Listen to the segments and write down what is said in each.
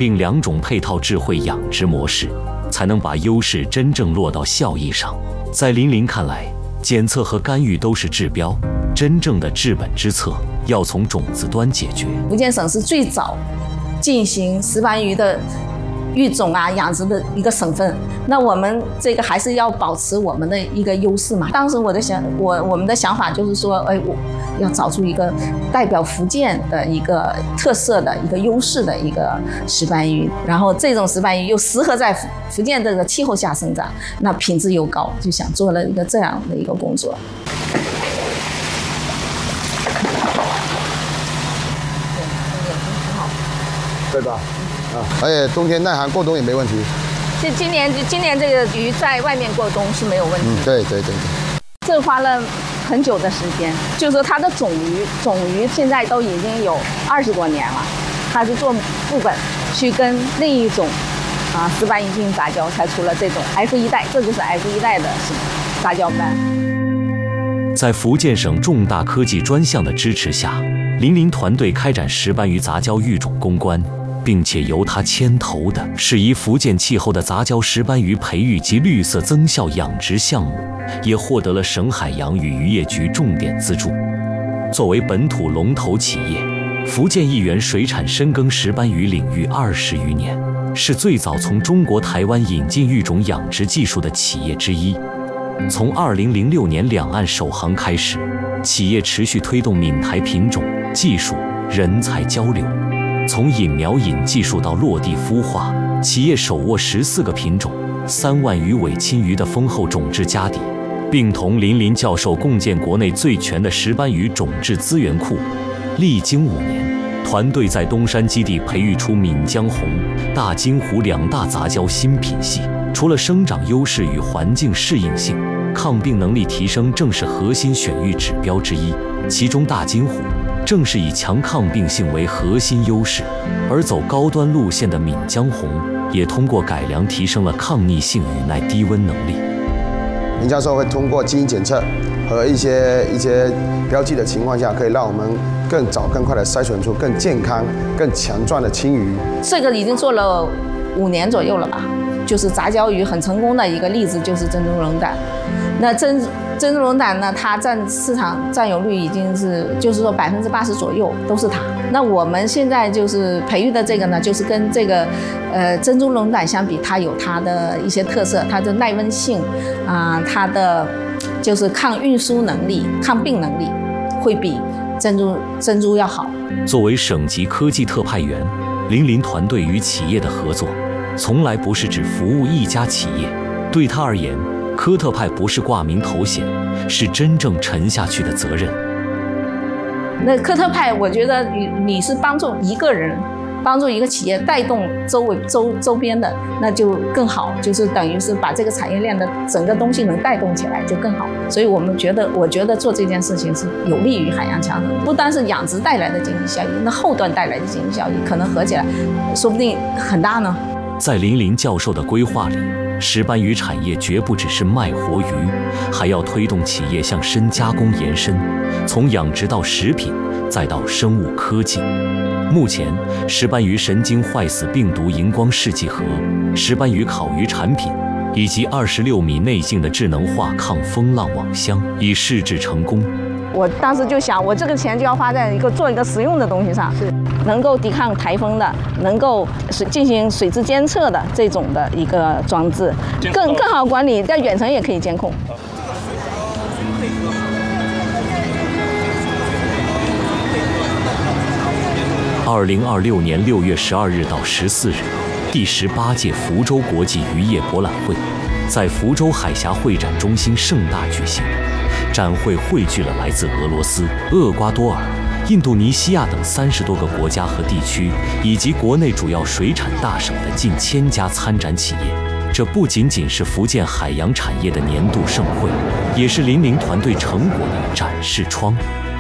并2种配套智慧养殖模式，才能把优势真正落到效益上。在林林看来，检测和干预都是治标，真正的治本之策要从种子端解决。 福建省是最早进行石斑鱼的育种养殖的一个省份，那我们这个还是要保持我们的一个优势嘛。当时我们的想法就是说，我要找出一个代表福建的一个特色的一个优势的一个石斑鱼，然后这种石斑鱼又适合在福建这个气候下生长，那品质又高，就想做了一个这样的一个工作。 对吧？而且冬天耐寒过冬也没问题。 今年这个鱼在外面过冬是没有问题。 对。 这花了很久的时间，就是说它的种鱼现在都已经有20多年了，它是做副本去跟另一种石斑鱼进行杂交，才出了这种 F1代，这就是 F1代的杂交班。 在福建省重大科技专项的支持下，林林团队开展石斑鱼杂交育种攻关，并且由他牵头的适宜福建气候的杂交石斑鱼培育及绿色增效养殖项目，也获得了省海洋与渔业局重点资助。作为本土龙头企业，福建一源水产深耕石斑鱼领域20余年，是最早从中国台湾引进育种养殖技术的企业之一。从2006年两岸首航开始，企业持续推动闽台品种、技术、人才交流。从引苗引技术到落地孵化，企业手握14个品种、3万余尾亲鱼的丰厚种质家底，并同林林教授共建国内最全的石斑鱼种质资源库。历经5年，团队在东山基地培育出闽江红、大金湖2大杂交新品系。除了生长优势与环境适应性，抗病能力提升正是核心选育指标之一。其中大金湖正是以强抗病性为核心优势，而走高端路线的闽江红也通过改良提升了抗逆性与耐低温能力。 林教授会通过基因检测和一些标记的情况下，可以让我们更早更快的筛选出更健康、更强壮的青鱼。这个已经做了5年左右了吧，就是杂交鱼很成功的一个例子就是珍珠龙胆。那珍珠龙胆呢，它市场占有率已经是，就是说80%左右都是它。那我们现在就是培育的这个呢，就是跟这个珍珠龙胆相比，它有它的一些特色，它的耐温性它的就是抗运输能力、抗病能力会比珍珠要好。 作为省级科技特派员，林林团队与企业的合作，从来不是只服务一家企业。对他而言，科特派不是挂名头衔，是真正沉下去的责任。 那科特派，我觉得你是帮助一个人，帮助一个企业带动周边的，那就更好，就是等于是把这个产业链的整个东西能带动起来就更好。所以我觉得做这件事情是有利于海洋强人，不单是养殖带来的经济效益，那后端带来的经济效益可能合起来，说不定很大呢。 在林林教授的规划里，石斑鱼产业绝不只是卖活鱼，还要推动企业向深加工延伸，从养殖到食品，再到生物科技。目前，石斑鱼神经坏死病毒荧光试剂盒、石斑鱼烤鱼产品，以及26米内径的智能化抗风浪网箱已试制成功。 我当时就想，我这个钱就要花在做一个实用的东西上，是能够抵抗台风的，能够进行水质监测的这种的一个装置，更好管理，在远程也可以监控。 2026年6月12日到14日，第18届福州国际渔业博览会在福州海峡会展中心盛大举行。展会汇聚了来自俄罗斯、厄瓜多尔、印度尼西亚等30多个国家和地区，以及国内主要水产大省的近1000家参展企业。这不仅仅是福建海洋产业的年度盛会，也是林林团队成果的展示窗。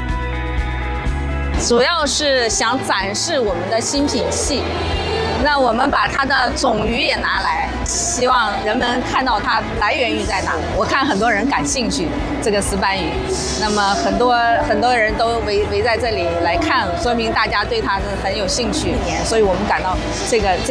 主要是想展示我们的新品系，那我们把它的种鱼也拿来，希望人们看到它来源于在哪。我看很多人感兴趣这个石斑鱼，那么很多人都围在这里来看，说明大家对它是很有兴趣，所以我们感到这个